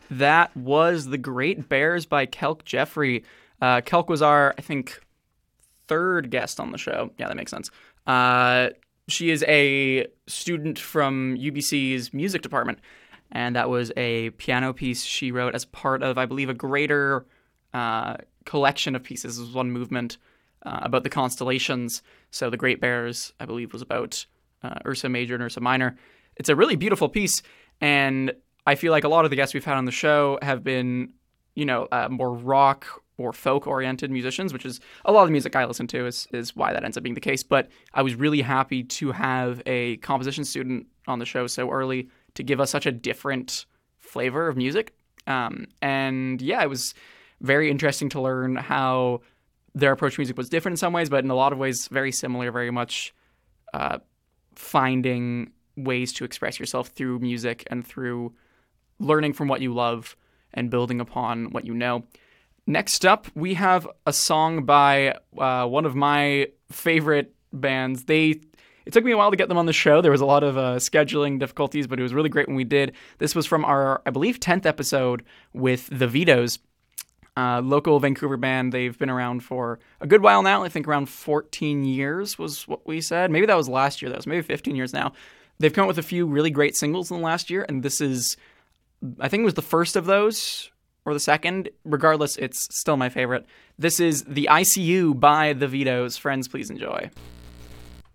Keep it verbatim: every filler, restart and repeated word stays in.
That was The Great Bears by Kelk Jeffrey. Uh, Kelk was our, I think, third guest on the show. Yeah, that makes sense. Uh, she is a student from U B C's music department, and that was a piano piece she wrote as part of, I believe, a greater uh, collection of pieces. It was one movement uh, about the constellations. So The Great Bears, I believe, was about uh, Ursa Major and Ursa Minor. It's a really beautiful piece, and I feel like a lot of the guests we've had on the show have been, you know, uh, more rock or folk-oriented musicians, which is a lot of the music I listen to is, is why that ends up being the case. But I was really happy to have a composition student on the show so early to give us such a different flavor of music. Um, and yeah, it was very interesting to learn how their approach to music was different in some ways, but in a lot of ways very similar, very much uh, finding ways to express yourself through music and through learning from what you love and building upon what you know. Next up, we have a song by uh, one of my favorite bands. They It took me a while to get them on the show. There was a lot of uh, scheduling difficulties, but it was really great when we did. This was from our, I believe, tenth episode with The Vitoes, uh, local Vancouver band. They've been around for a good while now. I think around fourteen years was what we said. Maybe that was last year, though. So maybe fifteen years now. They've come up with a few really great singles in the last year, and this is, I think it was the first of those, or the second. Regardless, it's still my favorite. This is The I C U by The Vitoes. Friends, please enjoy.